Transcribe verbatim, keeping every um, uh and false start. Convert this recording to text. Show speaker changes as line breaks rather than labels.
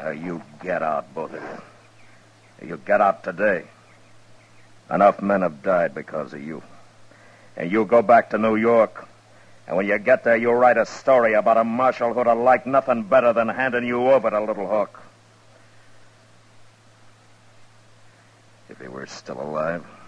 Uh, you get out, both of you. You get out today. Enough men have died because of you. And you go back to New York. And when you get there, you write a story about a marshal who'd have liked nothing better than handing you over to Little Hawk. If he were still alive.